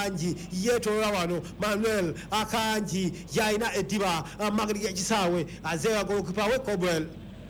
Akanji yetolola wano Manuel Akanji yaina ediba magari ya kisawe azewa goalkeeper we Cobwell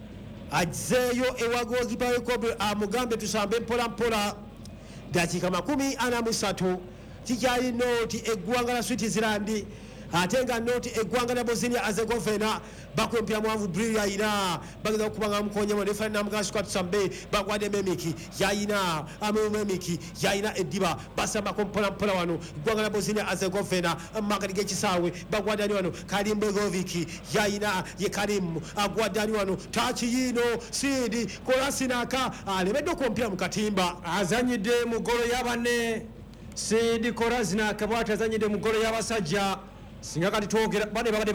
azeyo ewa goalkeeper we Cobwell amugambe tusambe mpola dakika 43 tikyali noti eggwanga la Switzerland atenga noti eggwanga la Bosnia Herzegovina bakwempya mwanvu Bria ina bageza okubanga mukonya mu referee namugashi kwa tusambe bakwade memiki yaina memiki yaina ediba basamba kompola wano eggwanga la Bosnia Herzegovina magari gekisawe bagwadani wano Karim Begovic yaina ye Karim agwadani wano tachi yino Sidi Kolasinaka alemedde kompya mu katimba azanyide mu golo yabane Sidi Kolasinaka bwata azanyide mu golo yabasajja singa kati twogera babadde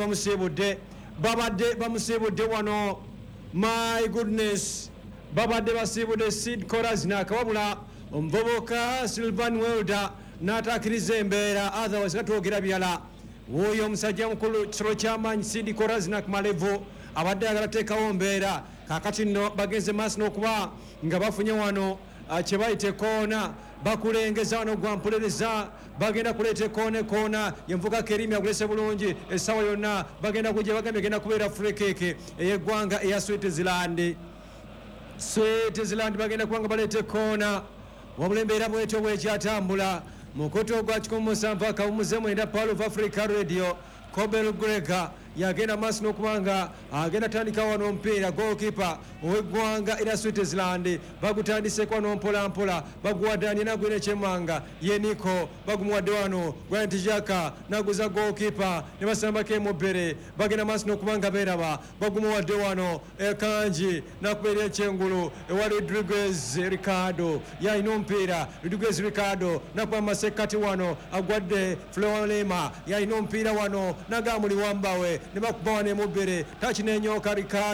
bamusibudde wano my goodness babadde basibudde Sidi Kolasinaka wabula omuvubuka Sylvan Welder n'atakiriza embeera otherwise katwogera byala oyo omusajja mukulu kisolo ky'amaanyi Sidi Kolasinaka malevu abadde agalateekawo mbeera kakati nno bagenze maaso n'okuba nga bafunye wano kye bayite koona bakulengeza wano gwampulereza bagenda kuleeta koona yenvuga Kerimi agulese bulungi essawa yonna bagenda kujja bagambye genda kubeera free kick ey'eggwanga eya Switzerland bagenda kubanga baleete koona wabula embeera bwetyo bwekyatambula mukoto gwa 17 akawumuze mwenda Power of Africa Radio Cobwell Gregor yagenda maaso n'okubanga agenda tandika wano omupiira goalkeeper ow'eggwanga era Switzerland bagutandise kwano mpola baguwadde nagwina ekyemmanga yeniko bagumuwadde wano Grant Xhaka naguza goalkeeper ne basambako emubbere bagenda maaso n'okubanga beeraba bagumuwadde wano Akanji nakubeera ekyengulu ewa Rodriguez Ricardo yalina omupiira Rodriguez Ricardo nakuba masekati wano agwadde Florima yalina omupiira wano nagamuli wambawe nebakuba wano emubbere tachi nenyoka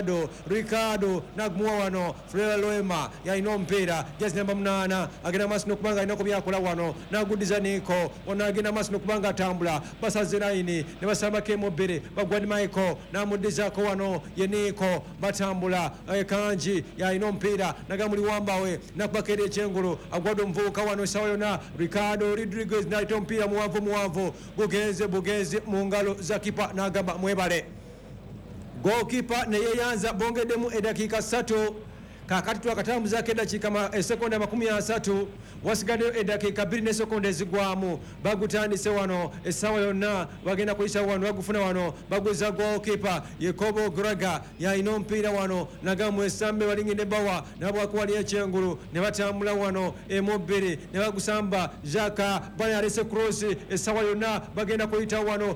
Ricardo nagumuwa wano Florima yalina omupiira jazz namba 8 agenda maaso n'okubanga alina ku byakola wano nagudiza Niko wano agenda maaso n'okubanga atambula basaze layini ne basambako emubbere bagwadi Michael namudizaako wano ye Niko batambula Kanji yalina omupiira nagamuli wambawe nakubako eri ekyengulu agwadde omuvubuka wano esawa yonna Ricardo Rodriguez naleta omupiira muwanvu bugenze mu ngalo za kipa n'agamba mwebale goalkeeper ne yeyanza bongeddemu edakiika 3 kakati twakatambuzaako edakiika esekonda 30 wasigaddeyo edakiika 2 ne sekonda ezigwamu bagutandise wano essaawa yonna bagenda kuyisa wano bagufuna wano baguza goalkeeper Cobwell Gregor yalina omupiira wano nagamu esambe balingi ne bawa nabwakuwali ekyengulu ne batambula wano emubbiri ne bagusamba Xhaka bali alese cross essaawa yonna bagenda kuyita wano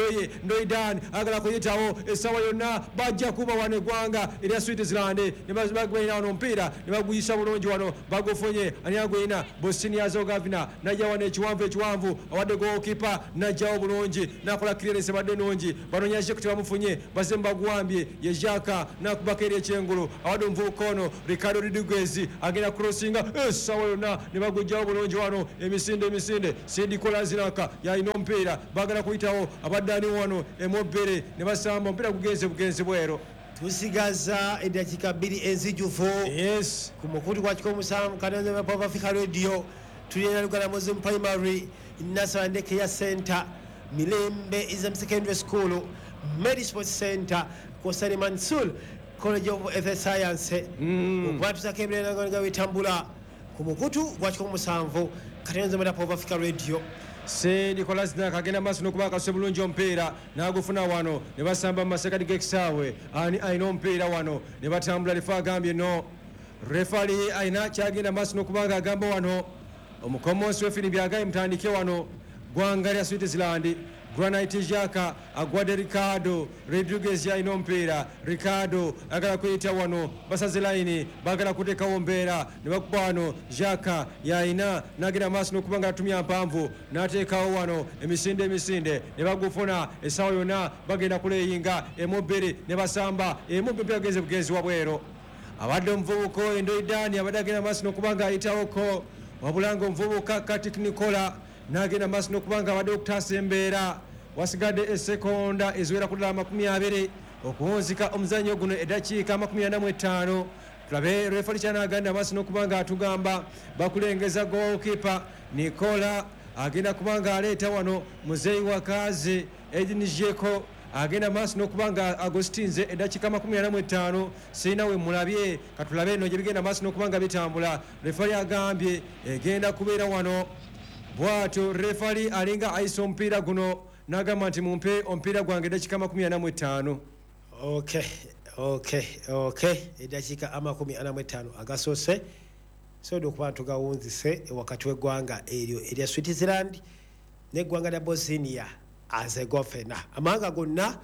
Ndoidan agala kuyitawo essaawa yonna bajja kuba wano eggwanga erya Switzerland ne bagenda wano omupiira ne baguyisa bulungi wano bagufunye ani agwina Bosnia Herzegovina najja wano ekiwanvu awadde goalkeeper najjawo bulungi nakola clearance badde nungi banonya kuti bamufunye bazemba baguwambye ye Xhaka nakubako eri ekyengulu awadde omuvubuka ono Ricardo Rodriguez agenda crossinga essaawa yonna ne bagujjawo bulungi wano emisinde Sidi Kolasinaka yalina omupiira bagala kuyitawo abaddani wano emubbere ne basamba omupiira bugenzi bwero tusigaza edakiika 2 enzijufu yes ku mukutu gwa 17 kananza Power Africa Radio tulina Lugala Muslim Primary Nasara Ndekeya Center Milembe Islam Secondary School Medi Sports Center Kosani Mansour College of Earth Science okwatusa kebera nga wetambula ku mukutu gwa 17 kananza Power Africa Radio Sidi Kolasinaka agenda maaso n'okuba akasuse bulungi omupiira n'agufuna wano ne basamba mu masekati g'ekisaawe ani alina omupiira wano ne batambula lefa agambye no refali alina kyagenda maaso n'okuba nga agamba wano omukomonsi w'effini byagaye mutandike wano gwanga lya Switzerland Granite Xhaka agwadde Ricardo Rodriguez yalina omupiira Ricardo agala kuyita wano basaze layini bagala kuteekawo mbeera ne bakuba wano Xhaka yalina nagenda maaso n'okuba nga atumya mpanvu n'ateekawo wano emisinde ne bagufuna essaawa yonna bagenda kuleyinga emubbiri ne basamba emubbiri ageze bugenzi wabwero abadde omuvubuka Ndoidan abadde agenda maaso n'okuba nga ayitawoko wabula nga omuvubuka Katik Nicola nagenda maaso n'okuba nga abadde okutaasa embeera wasigadde esekonda eziwera ku ddala 20 okuwunzika omuzannyo guno edakiika 45 tulabe refali kyanaganda maaso n'okuba nga atugamba bakulengeza goalkeeper Nicola agenda kubanga aleeta wano muzeeyi wakazi edinijeko agenda maaso n'okubanga agostinze eddakiika 45 sirina we mulabye katulabe eno gye bigenda maaso n'okubanga bitambula refali agambye egenda kubeera wano bw'atyo refali alinga ayisa omupiira guno n'agamba nti mumpe omupiira gwange eddakiika 45 okay eddakiika 45 agasoose soda okuba tugawunzise wakati w'eggwanga eryo erya Switzerland n'eggwanga lya Bosnia Herzegovina. Amawanga gonna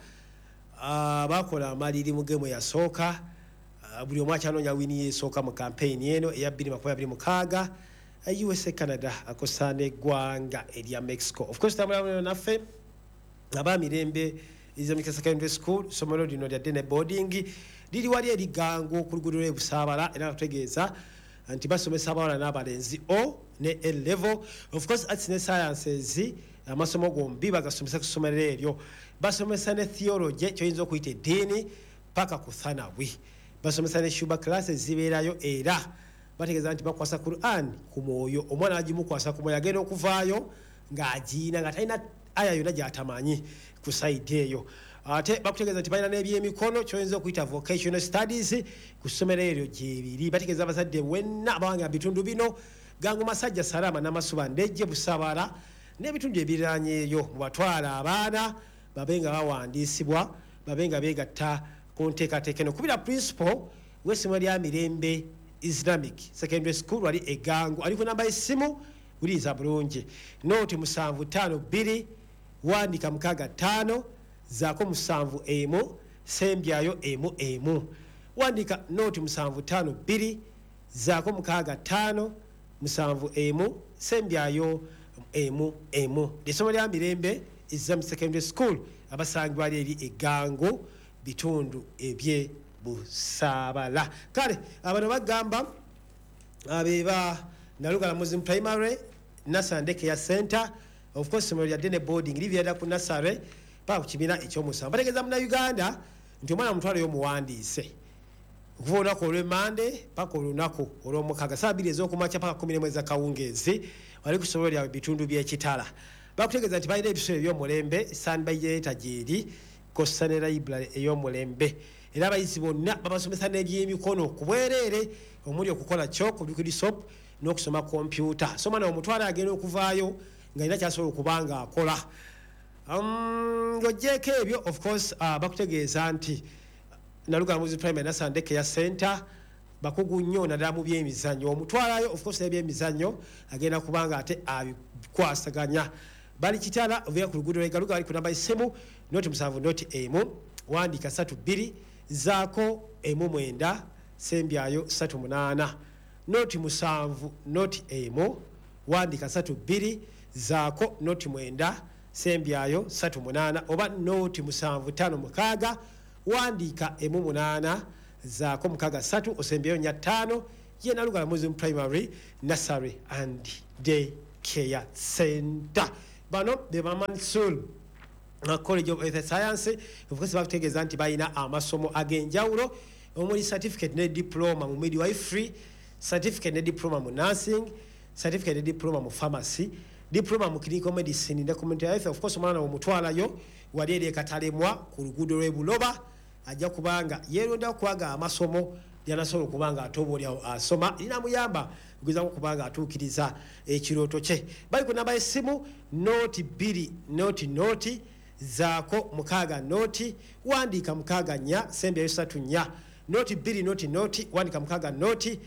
bakola amaliri mu gemu yasooka buli omu akyanoonya wini yesooka mu kampeyini eno eya 2026 USA Canada akosa n'eggwanga erya Mexico. Of course tambula naffe abamirembe Islamic Secondary School somero lino lya Dene Boarding liri wali erigango ku luguudo lw'e Busaabala era bategeeza nti basomesa abawala n'abalenzi O ne A level. Of course arts ne sciences amasomo gombi bagasomesa ku ssomero eryo basomesa ne theology kyoyinza okuyita eddiini paka ku thanawi basomesa ne shuba classes zibeerayo era bategeeza nti bakwasa Quran ku mwoyo omwana agimukwasa ku mwoyo agenda okuvaayo ng'agiina nga talina aya yonna gy'atamanyi ku side eyo ate bakutegeeza nti balina n'ebyemikono kyoyinza okuyita vocational studies ku ssomero eryo gyebiri bategeeza abazadde wenna abawanga bitundu bino gangu Masajja Salama n'Amasuba Ndejje Busaabala n'ebitundu ebiriraanyeeyo mubatwala abaana babe nga bawandiisibwa babe nga beegatta ku nteekateeka eno kubira principal w'essomero lya Mirembe Islamic Secondary School wali egangu ali ku namba y'essimu buliiza bulungi nooti 752 wandika 65 zaako 71 sembyayo 1 wandika nooti 752 zaako 65 71 sembyayo 1 essomo lya Mirembe Islamic Secondary School abasangibwa eri egango bitundu ebye Busaabala. Kale abano bagamba abeba Nalugala Muslim Primary Nasandeke ya Center of course somero lya Dene Boarding livyenda ku Nasare pa ku kibiina ekyomusanvu bategeeza muna Uganda nti omwana mutwalo y'omuwandiise okuva olunaku olw'Emmande paka olunaku olw'Omukaaga saa 2 ez'okumakya paka 11 Kawungeezi wali ku ssomero lya bitundu by'ekitala bakutegeeza nti balina ebisolo eby'omulembe sanbayeta gyeri kossa ne library ey'omulembe era abayizi bonna babasomesa n'ebyemikono ku bwereere omuli okukola chalk liquidisop n'okusoma kompyuta so omwana omutwala agenda okuvaayo ng'alina kyasobola okuba nga akola ng'oggyeko ebyo of course bakutegeeza nti Nalugala Muslim Primary Nasandeke ya Center bakugu nnyo naddala mu byemizannyo omutwalayo of course ebyemizannyo agenda kubanga ate abikwasaganya bali kitala overa ku luguudo lw'egaluga bali ku namba y'essimu noti 7 noti 1 wandika 32 zaako 19 sembyayo 38 noti 7 noti 1 wandika 32 zaako noti 9 sembyayo 38 oba noti 756 wandika 8 zaako 63 osembyayo 5 ye Nalugala Muslim Primary Nursery and Day Care Center bano be Mansur College of Earth Science of course bakutegeeza nti balina amasomo ag'enjawulo omuli certificate ne diploma mu midwifery certificate ne diploma mu nursing certificate ne diploma mu pharmacy diploma mu clinical medicine ne community health of course omwana omutwalayo wali eri ekatalemwa ku luguudo lw'ebuloba ajja kubanga yeeronda okwaga amasomo lyanasobola okubanga atoboolyawo asoma linamuyamba okugeza okubanga atuukiriza ekirooto kye bali ku namba y'essimu noti 2 noti zaako 6 noti wandika 6 sembyayo 34 noti 2 noti wandika 6 noti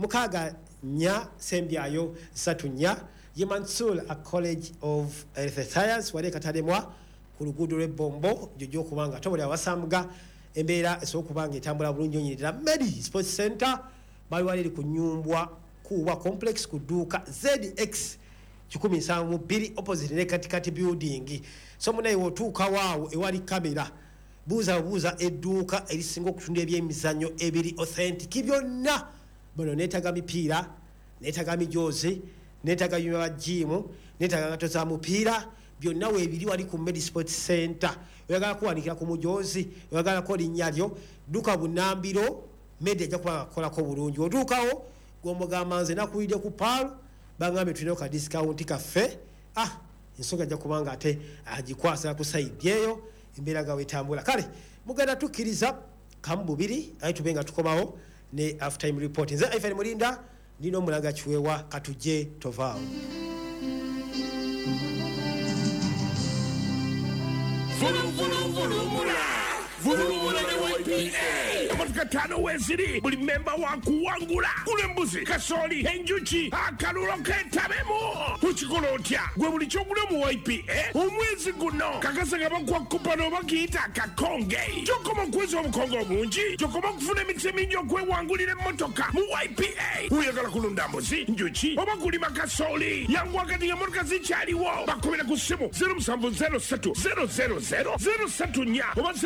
6 sembyayo 34 ye Mansur a College of Earth Science wali ekatalemwa ku luguudo lw'ebbombo jjo okubanga atoboolyawo abasamuga embeera esobola okubanga etambula bulungi onyirira Medi Sports Center bali wali eri ku nyumbwa kuwa complex ku dduuka ZX 172 opposite ne katikati building so munaye wotuuka waawo ewali kamera buuza edduuka erisinga okutunda ebyemizannyo ebiri authentic byonna bano neetaga mipiira neetaga mijoozi neetaga byuma ba jimu neetaga ngato za mupiira byonna weebiri wali ku Medi Sports Center oyagala kuwanikira ku mujoozi oyagala ko linnya lyo dduuka Bunambiro Medi ajja kuba kolako bulungi otuukawo gw'omugamba nze nakuwidde ku paalo bangambye tulina ka discount kaffe ensonga ajja kubanga ate agikwasa ku sayidi eyo embeera nga wetambula kale mugenda tukkiriza kamu bubiri aye tube nga tukomawo ne half time report nze Ivan Mulinda nino omulaga kiweewa katujje tovaawo Vulumula ne YPA amatuka tano weziri buli memba wakuwangula kulembuzi kasoli enjuki akalulo ketabemo ukikola otya gwe buli kyogula mu YPA omwezi guno kakasa nga bakuwa kupano bakiyita akakonge kyokoma okweza obukonge obungi kyokoma okufuna emikisa emingi okwewangulira emmotoka mu YPA oyagala kulunda mbuzi njuki oba kulima kasoli yangu wakati nga motoka zikyaliwo bakubira ku ssimu 0703 000 034 oba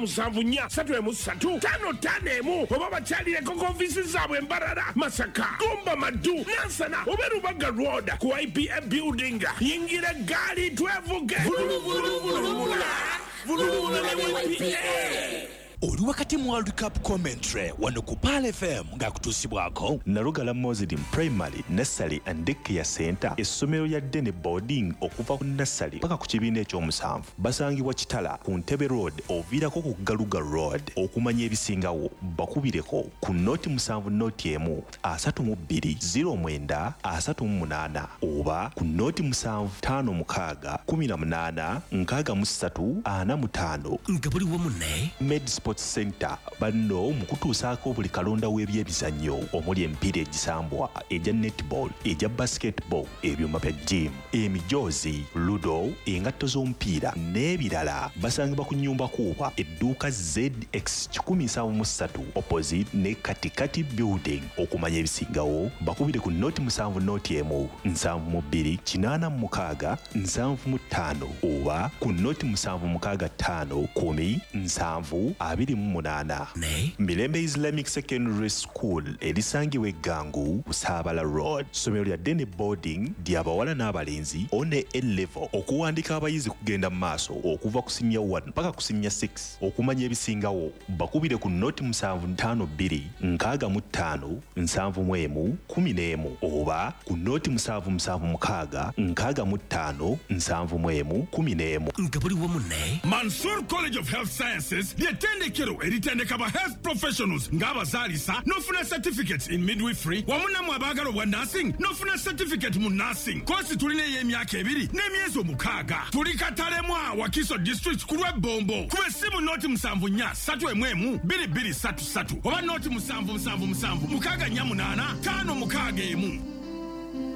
0774 oba bakyalireko konfisi zaabwe embarara Masaka Gomba Madu Nansana oba Rubaga Road ku IPA building yingira gaali twevuge oli wakati mu World Cup commentary wano ku Pal FM ng'akutuusibwako Nalugala Muslim Primary Nursery and Daycare Center essomero lya Dene Boarding okuva ku nursery paka ku kibiina ekyomusanvu basangibwa Kitala ku Ntebe Road oviirako ku Galuga Road okumanya ebisingawo bakubireko ku noti 7 noti emu 32 09 oba ku noti 7 5 6 18 63 nga buli wamu ne Sports Center banno mukutuusaako buli kalonda w'ebyebizannyo omuli emipiira egisambwa egya netball egya basketball ebyuma bya gym emijoozi ludo engatto z'omupiira n'ebirala basangibwa ku nnyumba kuuba edduuka ZX 173 opposite ne katikati building okumanya ebisingawo bakubire ku noti 7 noti emu 72 86 75 oba ku noti 765 10 7 ne Mirembe Islamic Secondary School erisangibwa Gangu Busabala Road somero lya Dene Boarding ly'abawala n'abalenzi one A-level okuwandika abayizi kugenda maaso okuva ku senior 1 mpaka ku senior 6 okumanya ebisingawo bakubire ku noti 752 65 71 11 oba ku noti 776 65 71 11 nga buli wamu ne Mansour College of Health Sciences ly'ettendekero eritendeka ba health professionals ng'abazaalisa n'ofuna certificates in midwifery wamu namwe abaagala obwa nursing n'ofuna certificate mu nursing kosi tulina ey'emyaka 2 n'emyezi 6 tuli Katalemwa Wakiso district ku lw'Ebombo kuba essimu noti 74 2233 oba noti 777 6 8 5 6 1